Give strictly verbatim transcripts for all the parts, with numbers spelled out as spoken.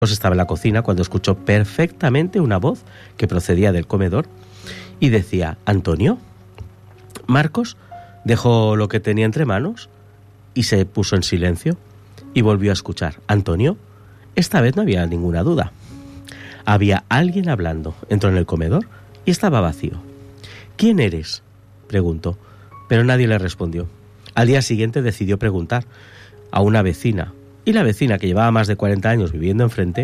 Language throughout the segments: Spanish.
estaba en la cocina cuando escuchó perfectamente una voz que procedía del comedor y decía: «Antonio». Marcos dejó lo que tenía entre manos y se puso en silencio y volvió a escuchar: «Antonio». Esta vez no había ninguna duda. Había alguien hablando. Entró en el comedor y estaba vacío. «¿Quién eres?», preguntó, pero nadie le respondió. Al día siguiente decidió preguntar a una vecina, y la vecina, que llevaba más de cuarenta años viviendo enfrente,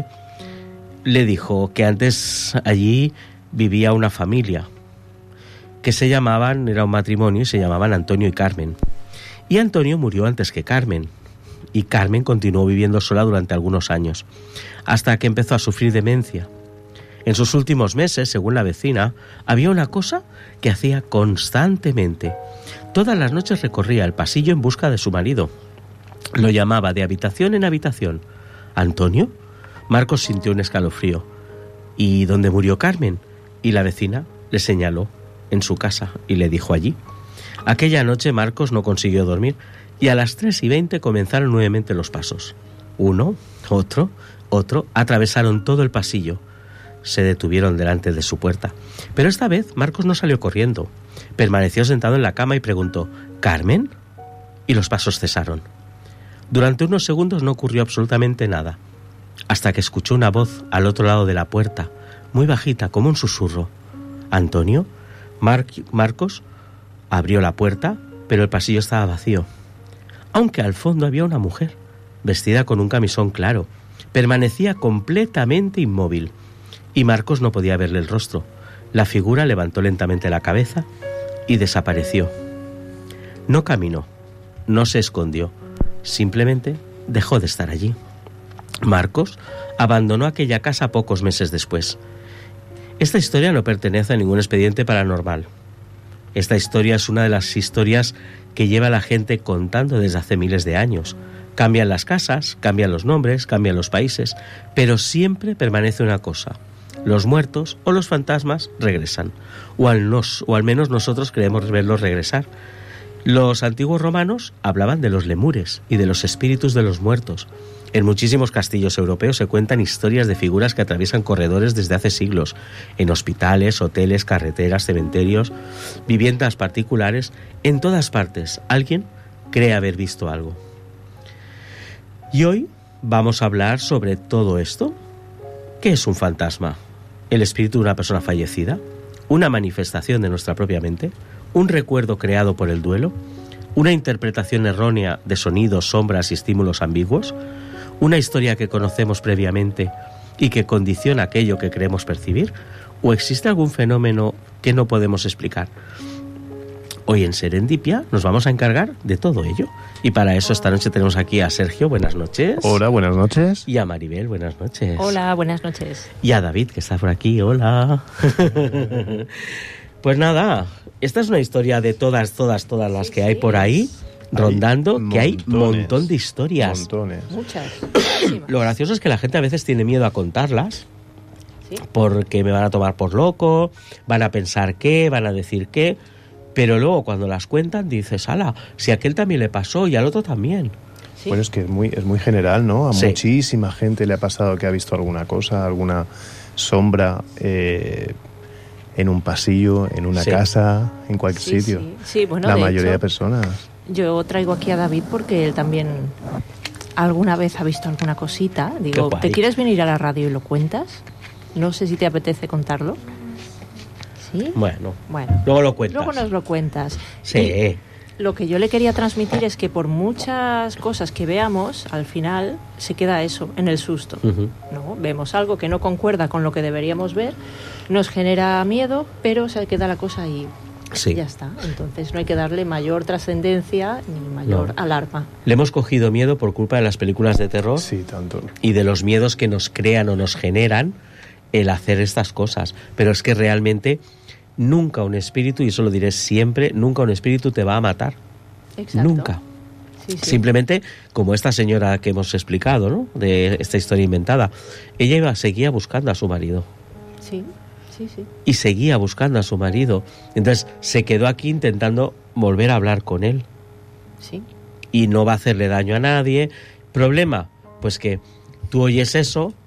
le dijo que antes allí vivía una familia, que se llamaban, era un matrimonio, y se llamaban Antonio y Carmen. Y Antonio murió antes que Carmen, y Carmen continuó viviendo sola durante algunos años, hasta que empezó a sufrir demencia. En sus últimos meses, según la vecina, había una cosa que hacía constantemente. Todas las noches recorría el pasillo en busca de su marido. Lo llamaba de habitación en habitación. «¿Antonio?». Marcos sintió un escalofrío. «¿Y dónde murió Carmen?». Y la vecina le señaló en su casa y le dijo allí. Aquella noche Marcos no consiguió dormir y a las tres y veinte comenzaron nuevamente los pasos. Uno, otro, otro, atravesaron todo el pasillo. Se detuvieron delante de su puerta. Pero esta vez Marcos no salió corriendo. Permaneció sentado en la cama y preguntó: «¿Carmen?». Y los pasos cesaron. Durante unos segundos no ocurrió absolutamente nada, hasta que escuchó una voz al otro lado de la puerta, muy bajita, como un susurro. «¿Antonio?». Mar- Marcos abrió la puerta, pero el pasillo estaba vacío, aunque al fondo había una mujer, vestida con un camisón claro. Permanecía completamente inmóvil, y Marcos no podía verle el rostro. La figura levantó lentamente la cabeza y desapareció. No caminó, no se escondió, simplemente dejó de estar allí. Marcos abandonó aquella casa pocos meses después. Esta historia no pertenece a ningún expediente paranormal. Esta historia es una de las historias que lleva la gente contando desde hace miles de años. Cambian las casas, cambian los nombres, cambian los países, pero siempre permanece una cosa: los muertos o los fantasmas regresan, o al, nos, o al menos nosotros creemos verlos regresar. Los antiguos romanos hablaban de los lemures y de los espíritus de los muertos. En muchísimos castillos europeos se cuentan historias de figuras que atraviesan corredores desde hace siglos, en hospitales, hoteles, carreteras, cementerios, viviendas particulares. En todas partes alguien cree haber visto algo. Y hoy vamos a hablar sobre todo esto. ¿Qué es un fantasma? ¿El espíritu de una persona fallecida? ¿Una manifestación de nuestra propia mente? ¿Un recuerdo creado por el duelo? ¿Una interpretación errónea de sonidos, sombras y estímulos ambiguos? ¿Una historia que conocemos previamente y que condiciona aquello que creemos percibir? ¿O existe algún fenómeno que no podemos explicar? Hoy en Serendipia nos vamos a encargar de todo ello. Y para eso esta noche tenemos aquí a Sergio, buenas noches. Hola, buenas noches. Y a Maribel, buenas noches. Hola, buenas noches. Y a David, que está por aquí, hola. Pues nada, esta es una historia de todas, todas, todas las que hay por ahí, rondando, hay que hay un montones, montón de historias. Montones. Muchas. Lo gracioso es que la gente a veces tiene miedo a contarlas, ¿Sí? porque me van a tomar por loco, van a pensar qué, van a decir qué, pero luego cuando las cuentan dices, ala, si a aquel también le pasó y al otro también. ¿Sí? Bueno, es que es muy, es muy general, ¿no? A Sí. muchísima gente le ha pasado que ha visto alguna cosa, alguna sombra eh, en un pasillo, en una Sí. casa, en cualquier Sí, sitio. sí. Sí, bueno, La de mayoría hecho, de personas. Yo traigo aquí a David porque él también alguna vez ha visto alguna cosita. Digo, Qué guay. ¿te quieres venir a la radio y lo cuentas? No sé si te apetece contarlo. ¿Sí? Bueno, Bueno. luego lo cuentas. Luego nos lo cuentas. Sí. Y lo que yo le quería transmitir es que por muchas cosas que veamos, al final se queda eso, en el susto. Ujú. ¿No? Vemos algo que no concuerda con lo que deberíamos ver, nos genera miedo, pero se queda la cosa ahí. Sí. Ya está. Entonces no hay que darle mayor trascendencia ni mayor No. alarma. Le hemos cogido miedo por culpa de las películas de terror Sí, tanto. y de los miedos que nos crean o nos generan el hacer estas cosas. Pero es que realmente nunca un espíritu, y eso lo diré siempre, nunca un espíritu te va a matar. Exacto. Nunca. Sí, sí. Simplemente, como esta señora que hemos explicado, ¿no? De esta historia inventada, ella iba, seguía buscando a su marido. Sí, sí, sí. Y seguía buscando a su marido. Entonces se quedó aquí intentando volver a hablar con él. Sí. Y no va a hacerle daño a nadie. Problema, pues que tú oyes eso